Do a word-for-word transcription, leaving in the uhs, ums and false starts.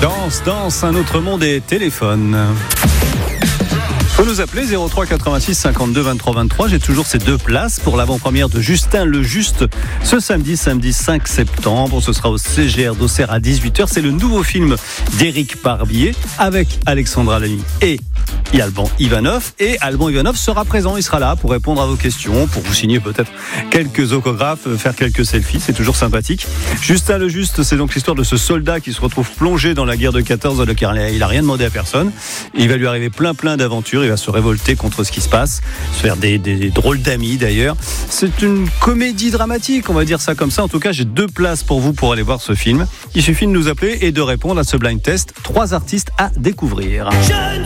Danse, danse, un autre monde et téléphone. Faut nous appeler zéro trois quatre-vingt-six cinquante-deux vingt-trois vingt-trois. J'ai toujours ces deux places pour l'avant-première de Justin le Juste ce samedi, samedi cinq septembre. Ce sera au C G R d'Auxerre à dix-huit heures. C'est le nouveau film d'Éric Barbier avec Alexandra Lamy et Alban Ivanov. Et Alban Ivanov sera présent, il sera là pour répondre à vos questions, pour vous signer peut-être quelques autographes, faire quelques selfies, c'est toujours sympathique. Justin le Juste, c'est donc l'histoire de ce soldat qui se retrouve plongé dans la guerre de quatorze, dans laquelle il a rien demandé à personne. Il va lui arriver plein plein d'aventures, il va se révolter contre ce qui se passe, se faire des, des, des drôles d'amis d'ailleurs. C'est une comédie dramatique, on va dire ça comme ça. En tout cas, j'ai deux places pour vous pour aller voir ce film. Il suffit de nous appeler et de répondre à ce blind test. Trois artistes à découvrir.